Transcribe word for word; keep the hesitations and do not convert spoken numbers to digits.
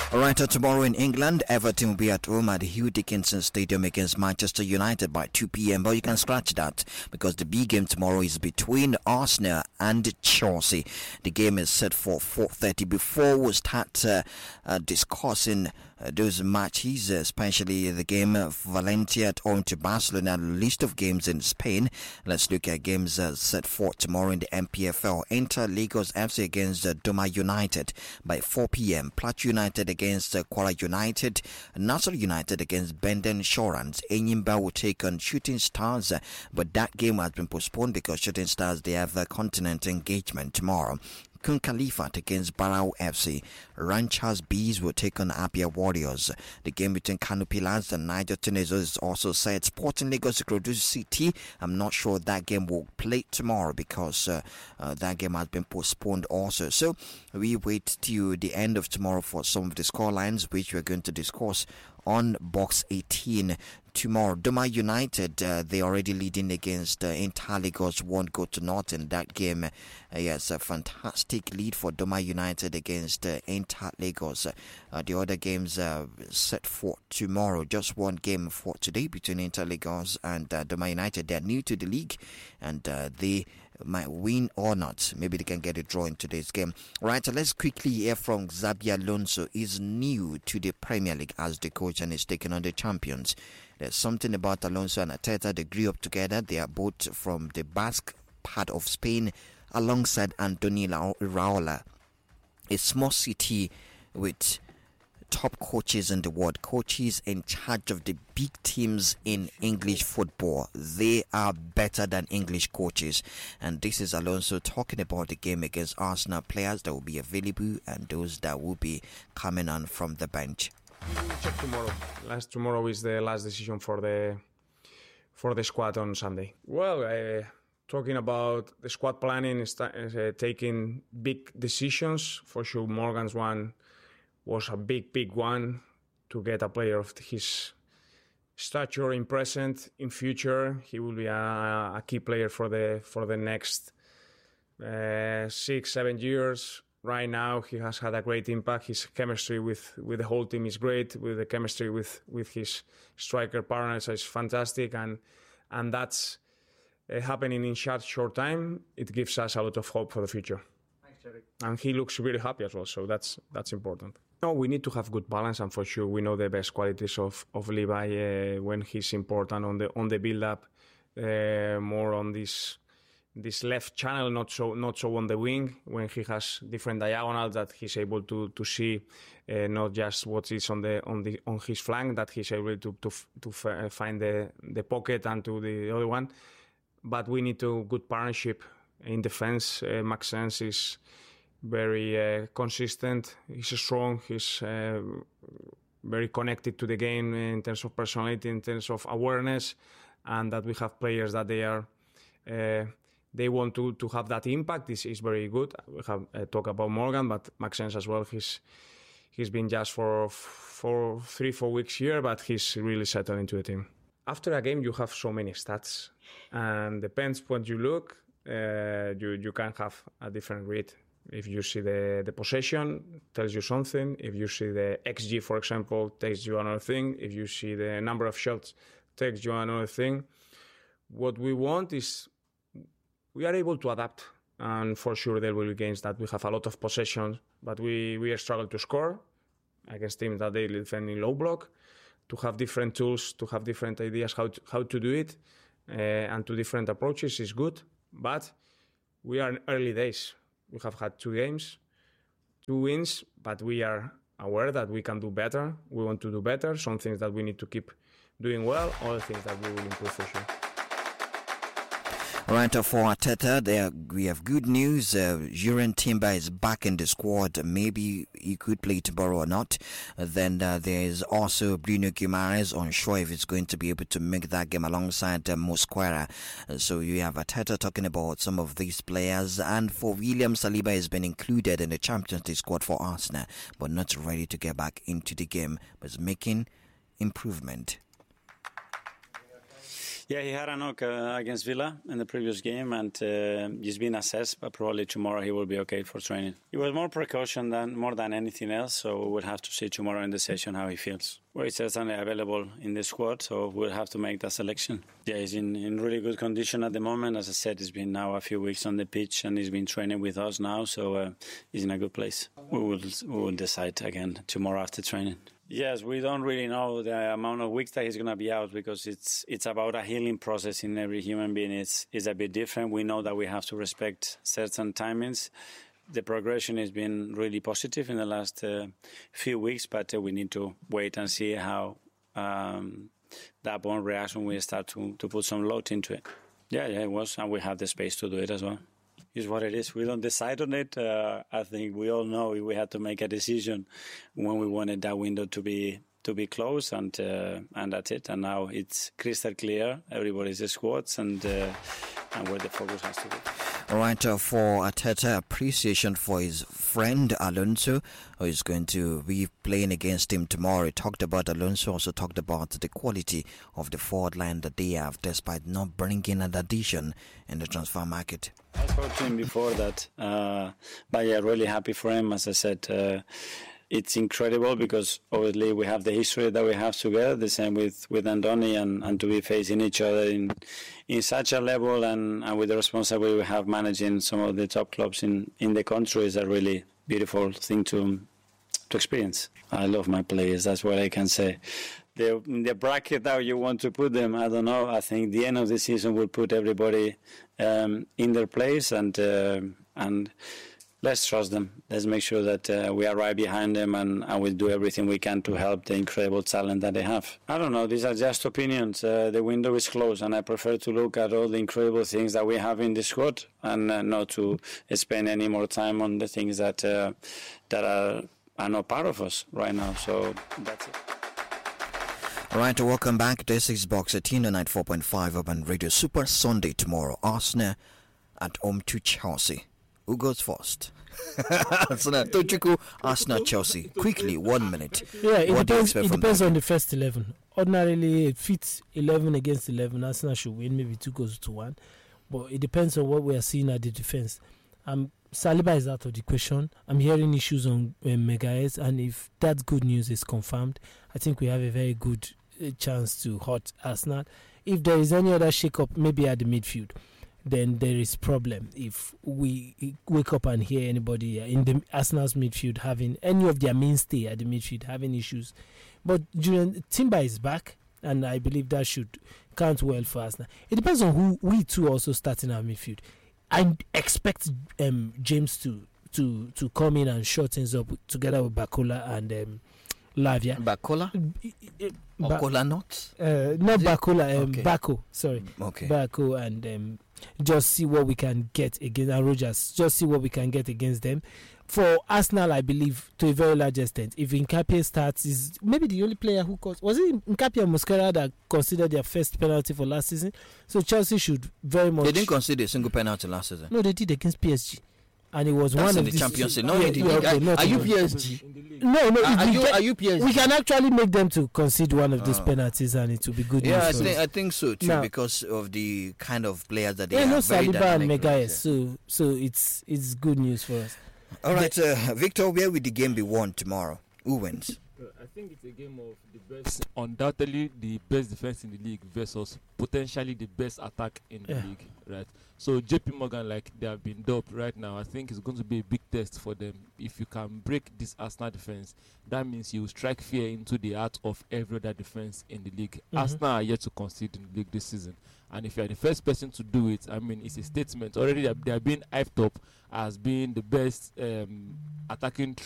Alright, uh, tomorrow in England, Everton will be at home at the Hugh Dickinson Stadium against Manchester United by two p.m. But you can scratch that because the big game tomorrow is between Arsenal and Chelsea. The game is set for four thirty. Before we start uh, uh, discussing uh, those matches, especially the game of Valencia at home to Barcelona, list of games in Spain, let's look at games uh, set for tomorrow in the M P F L. Inter Lagos F C against uh, Doma United by four p.m. Plateau United against uh, Kwara United, Nassau United against Benden Insurance. Enyimba will take on Shooting Stars, uh, but that game has been postponed because Shooting Stars, they have a continent engagement tomorrow. Kun Khalifat against Barao F C. Ranchers Bees will take on Abia Warriors. The game between Kano Pillars and Niger Tornadoes is also set. Sporting Lagos Ikorodu City, I'm not sure that game will play tomorrow because uh, uh, that game has been postponed also. So we wait till the end of tomorrow for some of the score lines which we're going to discuss on Box eighteen tomorrow. Doma United, uh, they already leading against uh, Inter Lagos, one goal to nothing. That game, uh, yes, a fantastic lead for Doma United against uh, Inter Lagos. Uh, the other games uh, set for tomorrow. Just one game for today between Inter Lagos and uh, Doma United. They are new to the league and uh, they might win or not. Maybe they can get a draw in today's game. Right, so let's quickly hear from Xabi Alonso. He's new to the Premier League as the coach and is taking on the champions. There's something about Alonso and Arteta. They grew up together. They are both from the Basque part of Spain alongside Andoni Iraola. A small city with top coaches in the world, coaches in charge of the big teams in English football. They are better than English coaches. And this is Alonso talking about the game against Arsenal, players that will be available and those that will be coming on from the bench. Check tomorrow. Last tomorrow is the last decision for the for the squad on Sunday. Well, uh, talking about the squad planning, is uh, taking big decisions. For sure, Morgan's one was a big, big one to get a player of his stature in present, in future. He will be a, a key player for the for the next uh, six, seven years. Right now, he has had a great impact. His chemistry with, with the whole team is great. With the chemistry with, with his striker partners is fantastic, and and that's uh, happening in short short time. It gives us a lot of hope for the future. Thanks, Jerry. And he looks really happy as well, so that's that's important. No, we need to have good balance, and for sure we know the best qualities of of Levi uh, when he's important on the on the build up, uh, more on this. This left channel, not so not so on the wing, when he has different diagonals that he's able to to see, uh, not just what is on the on the on his flank, that he's able to to to find the the pocket and to the other one. But we need to good partnership in defense. Uh, Maxence is very uh, consistent. He's strong. He's uh, very connected to the game in terms of personality, in terms of awareness, and that we have players that they are. Uh, They want to, to have that impact. This is very good. We have uh, talked about Morgan, but Maxence as well. He's he's been just for for three four weeks here, but he's really settled into the team. After a game, you have so many stats, and depends when you look. Uh, you you can have a different read. If you see the the possession, tells you something. If you see the X G, for example, tells you another thing. If you see the number of shots, tells you another thing. What we want is. We are able to adapt, and for sure there will be games that we have a lot of possession, but we, we struggle to score against teams that they defend in low block, to have different tools, to have different ideas how to, how to do it, uh, and to different approaches is good, but we are in early days. We have had two games, two wins, but we are aware that we can do better. We want to do better, some things that we need to keep doing well, other things that we will improve for sure. Right, for Arteta, there we have good news. Uh, Jurgen Timber is back in the squad. Maybe he could play tomorrow or not. Uh, then uh, there is also Bruno Guimaraes, unsure if he's going to be able to make that game alongside uh, Mosquera. Uh, so you have Arteta talking about some of these players. And for William Saliba, has been included in the Champions League squad for Arsenal, but not ready to get back into the game, but is making improvement. Yeah, he had a knock uh, against Villa in the previous game, and uh, he's been assessed, but probably tomorrow he will be okay for training. It was more precaution than more than anything else, so we'll have to see tomorrow in the session how he feels. Well, he's certainly available in the squad, so we'll have to make that selection. Yeah, he's in, in really good condition at the moment. As I said, he's been now a few weeks on the pitch, and he's been training with us now, so uh, he's in a good place. We will, we will decide again tomorrow after training. Yes, we don't really know the amount of weeks that he's going to be out because it's it's about a healing process in every human being. It's, it's a bit different. We know that we have to respect certain timings. The progression has been really positive in the last uh, few weeks, but uh, we need to wait and see how um, that bone reaction will start to, to put some load into it. Yeah, yeah, it was, and we have the space to do it as well. It's what it is. We don't decide on it. Uh, I think we all know we had to make a decision when we wanted that window to be to be closed, and uh, and that's it. And now it's crystal clear. Everybody's squads, and uh, and where the focus has to be. All right, uh, for Arteta, appreciation for his friend Alonso, who is going to be playing against him tomorrow. He talked about Alonso, also talked about the quality of the forward line that they have, despite not bringing an addition in the transfer market. I spoke to him before that, uh, but yeah, really happy for him. As I said, uh, it's incredible because obviously we have the history that we have together, the same with, with Andoni, and, and to be facing each other in in such a level and, and with the responsibility we have managing some of the top clubs in, in the country is a really beautiful thing to to experience. I love my players, that's what I can say. The, the bracket that you want to put them, I don't know. I think the end of the season will put everybody um, in their place, and uh, and let's trust them. Let's make sure that uh, we are right behind them, and, and we'll do everything we can to help the incredible talent that they have. I don't know. These are just opinions. Uh, the window is closed, and I prefer to look at all the incredible things that we have in the squad and uh, not to spend any more time on the things that uh, that are, are not part of us right now. So that's it. All right, welcome back to Six Box at ninety-four point five Urban Radio. Super Sunday tomorrow. Arsenal at home to Chelsea. Who goes first? Arsenal, Tochiko, Arsenal, Chelsea. Quickly, one minute. Yeah, it what depends, it depends that? on the first eleven. Ordinarily, it fits eleven against eleven. Arsenal should win, maybe two goals to one. But it depends on what we are seeing at the defense. Um, Saliba is out of the question. I'm hearing issues on uh, Maguire, and if that good news is confirmed, I think we have a very good uh, chance to hurt Arsenal. If there is any other shake-up, maybe at the midfield, then there is problem. If we wake up and hear anybody in the Arsenal's midfield having any of their mainstay at the midfield having issues. But Julian Timber is back, and I believe that should count well for Arsenal. It depends on who we two also start in our midfield. I expect um, James to, to to come in and short things up together with Bakola and um, Lavia. Bakola? Ba- Bakola not? Uh, not Bakola, um, okay. Bako, sorry. Okay. Bako, and um, just see what we can get against and Rogers. Just see what we can get against them. For Arsenal, I believe, to a very large extent, if Nkapie starts, is maybe the only player who caused. Was it Nkapie and Mosquera that considered their first penalty for last season? So Chelsea should very much. They didn't concede a single penalty last season. No, they did against P S G. And it was That's one in of the these Champions League. No, yeah, in the yeah, league. okay, Are, not are you in- P S G? No, no. Are, if are we you get- are you P S G? We can actually make them to concede one of these Oh. penalties, and it will be good Yeah, I news for think us. I think so too, Now- because of the kind of players that they Yeah, are. no very Saliba and dynamic Maguire, players, so so it's it's good news for us. yeah. All right, uh, Victor, where will the game be won tomorrow? Who wins? I think it's a game of the best, undoubtedly the best defense in the league versus potentially the best attack in the Yeah. league, right? So J P Morgan, like they have been dubbed right now, I think it's going to be a big test for them. If you can break this Arsenal defense, that means you strike fear into the heart of every other defense in the league. Mhm. Arsenal are yet to concede in the league this season, and if you are the first person to do it, I mean, it's a statement. Already they are, they are being hyped up as being the best um, attacking